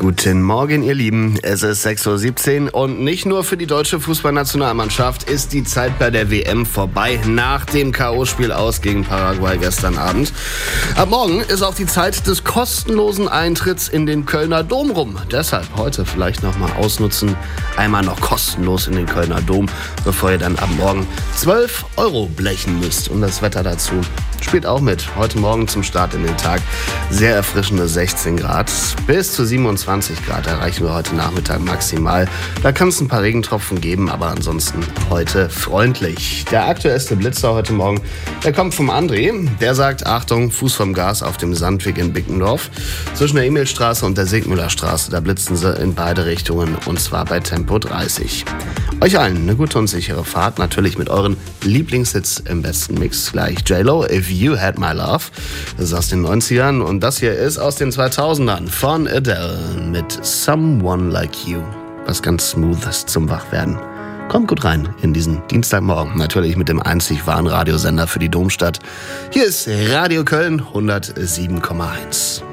Guten Morgen, ihr Lieben. Es ist 6:17 Uhr und nicht nur für die deutsche Fußballnationalmannschaft ist die Zeit bei der WM vorbei nach dem K.O.-Spiel aus gegen Paraguay gestern Abend. Ab morgen ist auch die Zeit des kostenlosen Eintritts in den Kölner Dom rum. Deshalb heute vielleicht nochmal ausnutzen, einmal noch kostenlos in den Kölner Dom, bevor ihr dann ab morgen 12 € blechen müsst. Und das Wetter dazu spielt auch mit. Heute Morgen zum Start in den Tag sehr erfrischende 16 Grad. Bis zu 27 Grad erreichen wir heute Nachmittag maximal. Da kann es ein paar Regentropfen geben, aber ansonsten heute freundlich. Der aktuellste Blitzer heute Morgen, der kommt vom André. Der sagt, Achtung, Fuß vom Gas auf dem Sandweg in Bickendorf. Zwischen der Emilstraße und der Sigmüllerstraße, da blitzen sie in beide Richtungen und zwar bei Tempo 30. Euch allen eine gute und sichere Fahrt, natürlich mit euren Lieblingshits im besten Mix. Gleich J-Lo, If You Had My Love. Das ist aus den 90ern und das hier ist aus den 2000ern von Adele mit Someone Like You. Was ganz Smoothes zum Wachwerden. Kommt gut rein in diesen Dienstagmorgen. Natürlich mit dem einzig wahren Radiosender für die Domstadt. Hier ist Radio Köln 107,1.